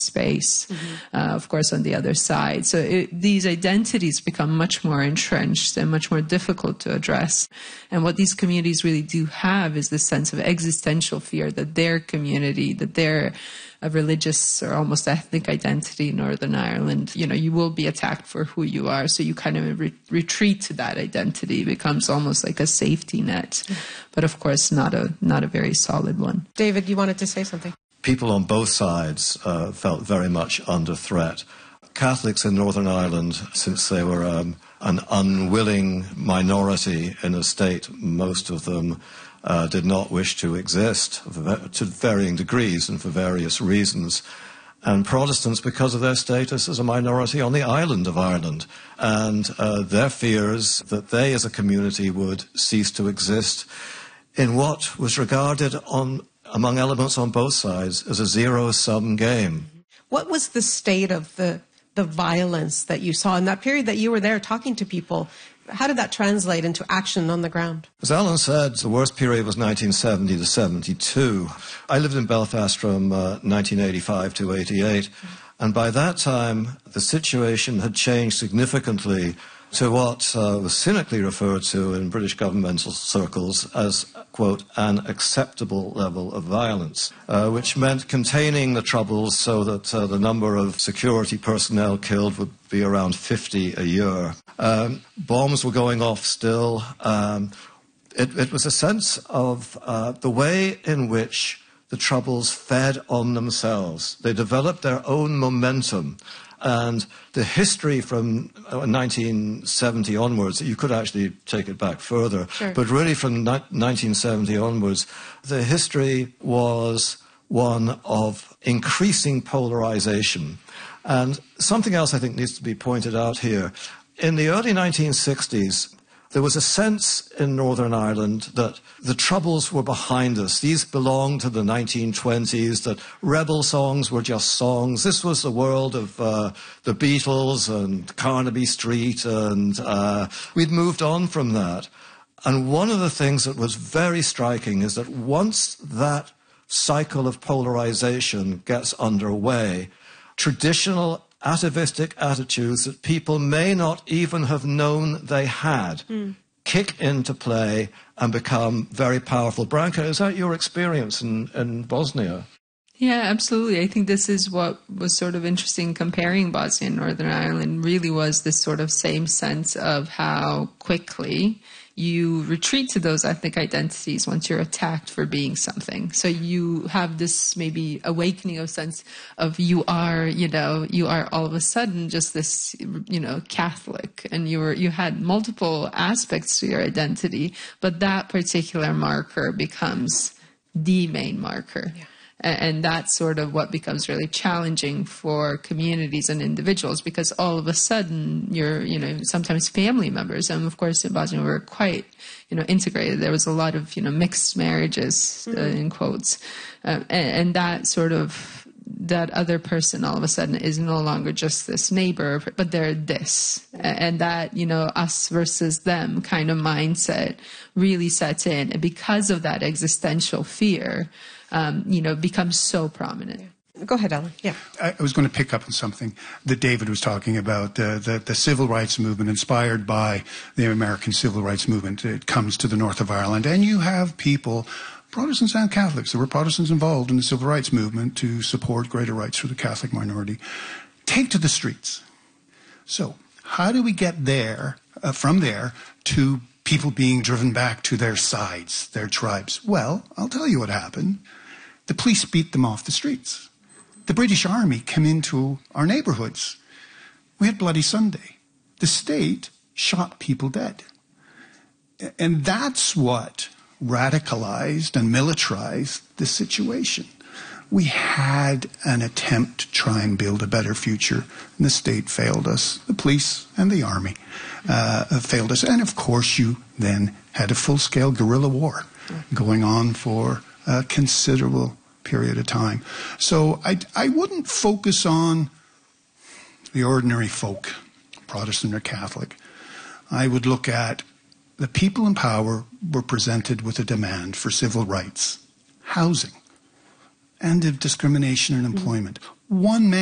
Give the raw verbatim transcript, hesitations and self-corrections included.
space, mm-hmm. uh, of course, on the other side. So it, these identities become much more entrenched and much more difficult to address. And what these communities really do have is this sense of existential fear that their community, that their a religious or almost ethnic identity in Northern Ireland, you know, you will be attacked for who you are. So you kind of re- retreat to that identity. It becomes almost like a safety net, but of course not a not a very solid one. David, you wanted to say something? People on both sides uh, felt very much under threat. Catholics in Northern Ireland, since they were um, an unwilling minority in a state, most of them Uh, did not wish to exist to varying degrees and for various reasons. And Protestants, because of their status as a minority on the island of Ireland, and uh, their fears that they as a community would cease to exist in what was regarded on among elements on both sides as a zero-sum game. What was the state of the, the violence that you saw in that period that you were there talking to people? How did that translate into action on the ground? As Alan said, the worst period was nineteen seventy to seventy-two. I lived in Belfast from uh, nineteen eighty-five to eighty-eight, and by that time the situation had changed significantly to what uh, was cynically referred to in British governmental circles as, quote, an acceptable level of violence, uh, which meant containing the troubles so that uh, the number of security personnel killed would be around fifty a year. Um, bombs were going off still. Um, it, it was a sense of uh, the way in which the troubles fed on themselves. They developed their own momentum. And the history from nineteen seventy onwards, you could actually take it back further, sure. but really from nineteen seventy onwards, the history was one of increasing polarization. And something else I think needs to be pointed out here. In the early nineteen sixties, there was a sense in Northern Ireland that the troubles were behind us. These belonged to the nineteen twenties, that rebel songs were just songs. This was the world of uh, the Beatles and Carnaby Street, and uh, we'd moved on from that. And one of the things that was very striking is that once that cycle of polarization gets underway, traditional atavistic attitudes that people may not even have known they had mm. kick into play and become very powerful. Branka, is that your experience in, in Bosnia? Yeah, absolutely. I think this is what was sort of interesting comparing Bosnia and Northern Ireland, really was this sort of same sense of how quickly you retreat to those ethnic identities once you're attacked for being something. So you have this maybe awakening of sense of you are, you know, you are all of a sudden just this, you know, Catholic, and you were, you had multiple aspects to your identity, but that particular marker becomes the main marker. Yeah. And that's sort of what becomes really challenging for communities and individuals, because all of a sudden you're, you know, sometimes family members. And of course in Bosnia we're quite, you know, integrated. There was a lot of, you know, mixed marriages, mm-hmm. uh, in quotes. Uh, and, and that sort of, that other person all of a sudden is no longer just this neighbor, but they're this. And that, you know, us versus them kind of mindset really sets in. And because of that existential fear, Um, you know, becomes so prominent. Go ahead, Alan. Yeah. I was going to pick up on something that David was talking about, uh, the, the civil rights movement inspired by the American civil rights movement. It comes to the north of Ireland, and you have people, Protestants and Catholics, there were Protestants involved in the civil rights movement to support greater rights for the Catholic minority, take to the streets. So how do we get there, uh, from there, to people being driven back to their sides, their tribes? Well, I'll tell you what happened. The police beat them off the streets. The British Army came into our neighborhoods. We had Bloody Sunday. The state shot people dead. And that's what radicalized and militarized the situation. We had an attempt to try and build a better future, and the state failed us. The police and the army uh, failed us. And, of course, you then had a full-scale guerrilla war going on for a considerable period of time. So I, I wouldn't focus on the ordinary folk, Protestant or Catholic. I would look at the people in power were presented with a demand for civil rights, housing, and of discrimination in employment. one man